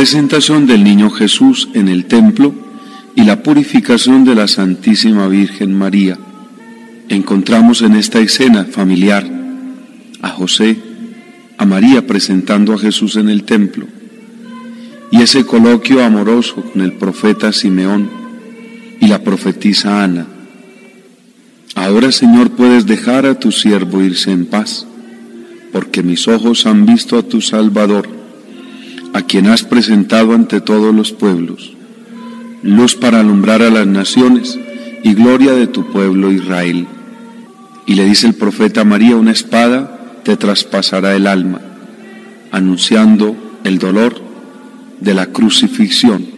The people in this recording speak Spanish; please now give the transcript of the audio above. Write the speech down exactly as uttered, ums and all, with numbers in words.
presentación del niño Jesús en el templo y la purificación de la Santísima Virgen María. Encontramos en esta escena familiar a José, a María presentando a Jesús en el templo, y ese coloquio amoroso con el profeta Simeón y la profetisa Ana. Ahora, Señor, puedes dejar a tu siervo irse en paz, porque mis ojos han visto a tu Salvador, a quien has presentado ante todos los pueblos, luz para alumbrar a las naciones y gloria de tu pueblo Israel. Y le dice el profeta a María: una espada te traspasará el alma, anunciando el dolor de la crucifixión